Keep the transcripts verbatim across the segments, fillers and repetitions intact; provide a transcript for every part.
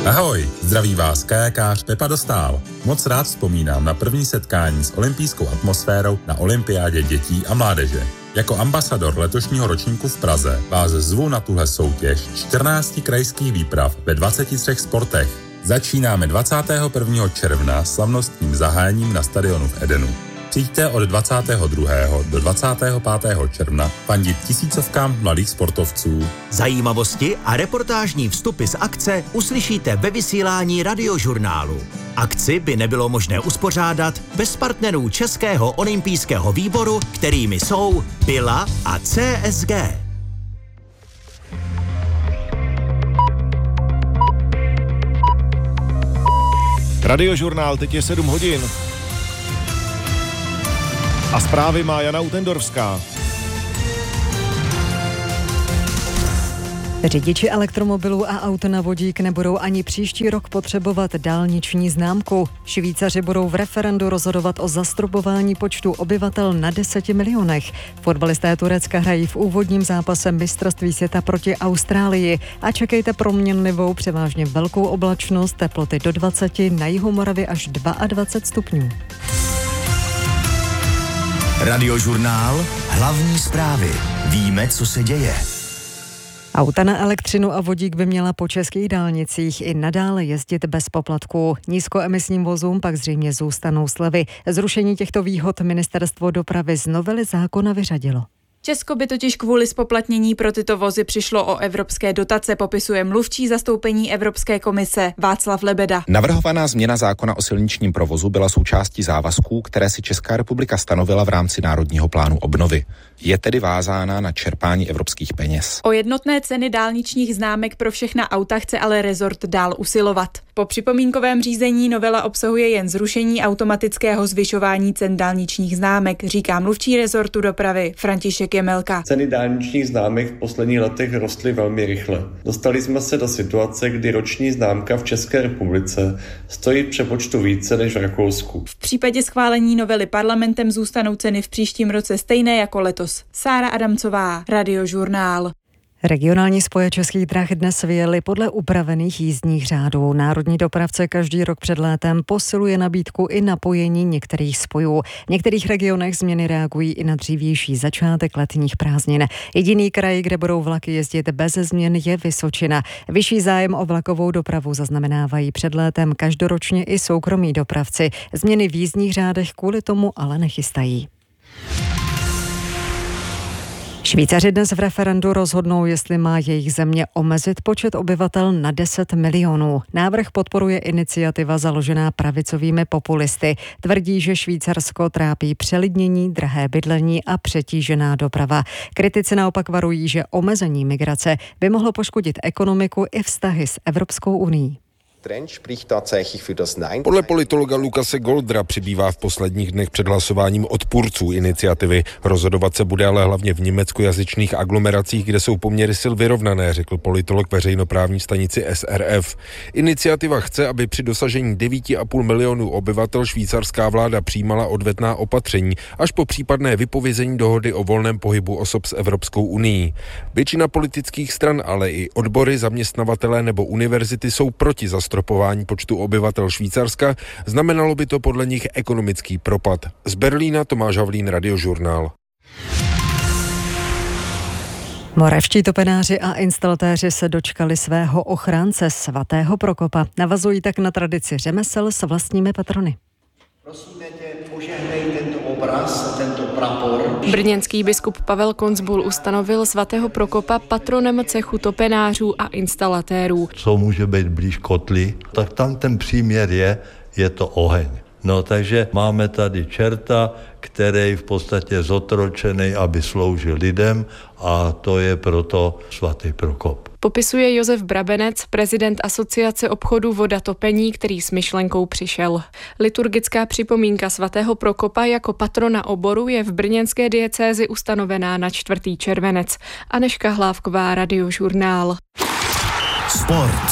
Ahoj, zdraví vás kajakář Pepa Dostál. Moc rád vzpomínám na první setkání s olympijskou atmosférou na olympiádě dětí a mládeže. Jako ambasador letošního ročníku v Praze vás zvu na tuhle soutěž čtrnácti krajských výprav ve dvaceti třech sportech. Začínáme dvacátého prvního června slavnostním zahájením na stadionu v Edenu. Přijďte od dvacátého druhého do dvacátého pátého června fandit tisícovkám mladých sportovců. Zajímavosti a reportážní vstupy z akce uslyšíte ve vysílání Radiožurnálu. Akci by nebylo možné uspořádat bez partnerů Českého olympijského výboru, kterými jsou Bila a C S G. Radiožurnál, teď je sedm hodin. A zprávy má Jana Utendorská. Řidiči elektromobilů a aut na vodík nebudou ani příští rok potřebovat dálniční známku. Švýcaři budou v referendu rozhodovat o zastropování počtu obyvatel na deseti milionech. Fotbalisté Turecka hrají v úvodním zápase mistrovství světa proti Austrálii a čekejte proměnlivou převážně velkou oblačnost, teploty do dvaceti, na jihu Moravy až dvacet dva stupňů. Radiožurnál, hlavní zprávy. Víme, co se děje. Auta na elektřinu a vodík by měla po českých dálnicích i nadále jezdit bez poplatků. Nízkoemisním vozům pak zřejmě zůstanou slevy. Zrušení těchto výhod ministerstvo dopravy z novely zákona vyřadilo. Česko by totiž kvůli zpoplatnění pro tyto vozy přišlo o evropské dotace, popisuje mluvčí zastoupení Evropské komise Václav Lebeda. Navrhovaná změna zákona o silničním provozu byla součástí závazků, které si Česká republika stanovila v rámci Národního plánu obnovy. Je tedy vázána na čerpání evropských peněz. O jednotné ceny dálničních známek pro všechna auta chce ale rezort dál usilovat. Po připomínkovém řízení novela obsahuje jen zrušení automatického zvyšování cen dálničních známek, říká mluvčí rezortu dopravy František Jemelka. Ceny dálničních známek v posledních letech rostly velmi rychle. Dostali jsme se do situace, kdy roční známka v České republice stojí v přepočtu více než v Rakousku. V případě schválení novely parlamentem zůstanou ceny v příštím roce stejné jako letos. Sára Adamcová, Radiožurnál. Regionální spoje Českých drah dnes vyjeli podle upravených jízdních řádů. Národní dopravce každý rok před létem posiluje nabídku i napojení některých spojů. V některých regionech změny reagují i na dřívější začátek letních prázdnin. Jediný kraj, kde budou vlaky jezdit bez změn, je Vysočina. Vyšší zájem o vlakovou dopravu zaznamenávají před létem každoročně i soukromí dopravci. Změny v jízdních řádech kvůli tomu ale nechystají. Švýcaři dnes v referendu rozhodnou, jestli má jejich země omezit počet obyvatel na deset milionů. Návrh podporuje iniciativa založená pravicovými populisty. Tvrdí, že Švýcarsko trápí přelidnění, drahé bydlení a přetížená doprava. Kritici naopak varují, že omezení migrace by mohlo poškodit ekonomiku i vztahy s Evropskou unií. Podle politologa Lukase Goldra přibývá v posledních dnech před hlasováním odpůrců iniciativy. Rozhodovat se bude ale hlavně v německojazyčných aglomeracích, kde jsou poměry sil vyrovnané, řekl politolog veřejnoprávní stanici S R F. Iniciativa chce, aby při dosažení devět a půl milionů obyvatel švýcarská vláda přijímala odvetná opatření až po případné vypovězení dohody o volném pohybu osob s Evropskou unií. Většina politických stran, ale i odbory, zaměstnavatelé nebo univerzity jsou proti zastropování počtu obyvatel Švýcarska, znamenalo by to podle nich ekonomický propad. Z Berlína Tomáš Havlín, Radiožurnál. Moravští topenáři a instalatéři se dočkali svého ochránce svatého Prokopa. Navazují tak na tradici řemesel s vlastními patrony. Prosíme tě, požehnej tento obraz, tento prapor. Brněnský biskup Pavel Koncbul ustanovil svatého Prokopa patronem cechu topenářů a instalatérů. Co může být blíž kotli, tak tam ten příměr je, je to oheň. No takže máme tady čerta, který je v podstatě zotročený, aby sloužil lidem, a to je proto svatý Prokop. Popisuje Josef Brabenec, prezident Asociace obchodu Voda topení, který s myšlenkou přišel. Liturgická připomínka svatého Prokopa jako patrona oboru je v brněnské diecézi ustanovená na čtvrtý červenec. Anežka Hlávková, Radiožurnál. Sport.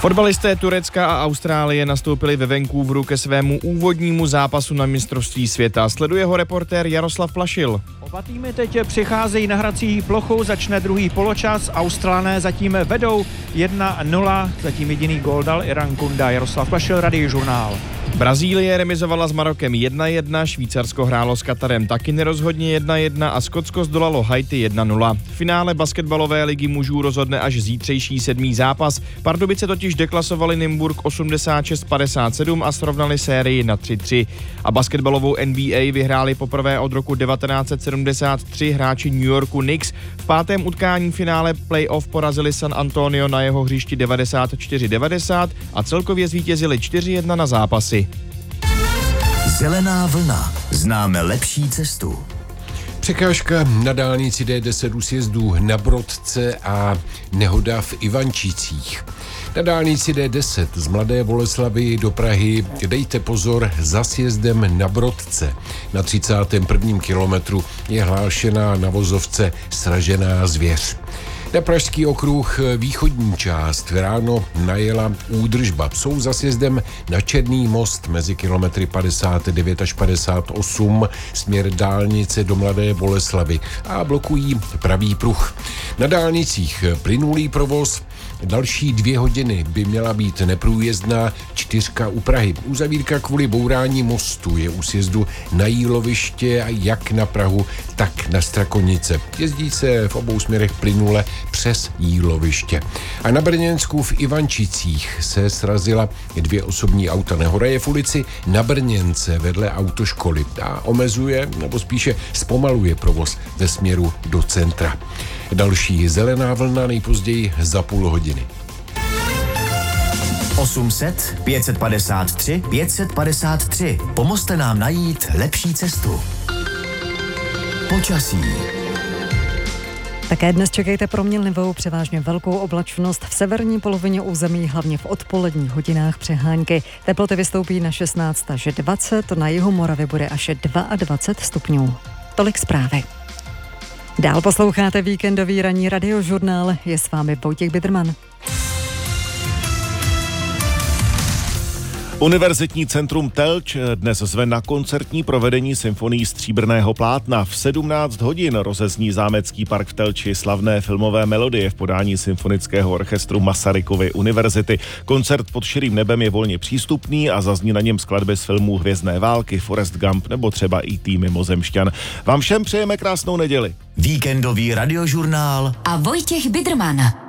Fotbalisté Turecka a Austrálie nastoupili ve Vancouveru ke svému úvodnímu zápasu na mistrovství světa. Sleduje ho reportér Jaroslav Plašil. Oba týmy teď přicházejí na hrací plochu, začne druhý poločas, Australané zatím vedou jedna nula, zatím jediný gól dal Iran Kunda. Jaroslav Plašil, Radiožurnál. Brazílie remizovala s Marokem jedna jedna, Švýcarsko hrálo s Katarem taky nerozhodně jedna jedna a Skotsko zdolalo Haiti jedna nula. V finále basketbalové ligy mužů rozhodne až zítřejší sedmý zápas. Pardubice totiž deklasovali Nymburk osmdesát šest padesát sedm a srovnali sérii na tři tři. A basketbalovou N B A vyhráli poprvé od roku devatenáct set sedmdesát tři hráči New Yorku Knicks. V pátém utkání finále playoff porazili San Antonio na jeho hřišti devadesát čtyři devadesát a celkově zvítězili čtyři jedna na zápasy. Zelená vlna. Známe lepší cestu. Překážka na dálnici D deset u sjezdu na Brodce a nehoda v Ivančicích. Na dálnici D deset z Mladé Boleslavi do Prahy dejte pozor za sjezdem na Brodce. Na třicátém prvním kilometru je hlášená na vozovce sražená zvěř. Na Pražský okruh východní část ráno najela údržba. Jsou za sjezdem na Černý most mezi kilometry padesát devět až padesát osm směr dálnice do Mladé Boleslavy a blokují pravý pruh. Na dálnicích plynulý provoz. Další dvě hodiny by měla být neprůjezdná čtyřka u Prahy. Uzavírka kvůli bourání mostu je u sjezdu na Jíloviště jak na Prahu, tak na Strakonice. Jezdí se v obou směrech plynule přes Jíloviště. A na Brněnsku v Ivančicích se srazila dvě osobní auta. Nehoda je v ulici Na Brněnce vedle autoškoly a omezuje, nebo spíše zpomaluje provoz ze směru do centra. Další zelená vlna nejpozději za půl hodiny. osm set, pět set padesát tři, pět set padesát tři. Pomozte nám najít lepší cestu. Počasí. Také dnes čekejte proměnlivou, převážně velkou oblačnost v severní polovině území, hlavně v odpoledních hodinách přehánky. Teploty vystoupí na šestnáct až dvacet, na jihu Moravy bude až dvacet dva stupňů. Tolik zprávy. Dál posloucháte víkendový ranní radiožurnál, je s vámi Vojtěch Bidrman. Univerzitní centrum Telč dnes zve na koncertní provedení symfonií Stříbrného plátna. V sedmnáct hodin rozezní zámecký park v Telči slavné filmové melodie v podání symfonického orchestru Masarykovy univerzity. Koncert pod širým nebem je volně přístupný a zazní na něm skladby z filmů Hvězdné války, Forrest Gump nebo třeba í té Mimozemšťan. Vám všem přejeme krásnou neděli. Víkendový radiožurnál a Vojtěch Bidrman.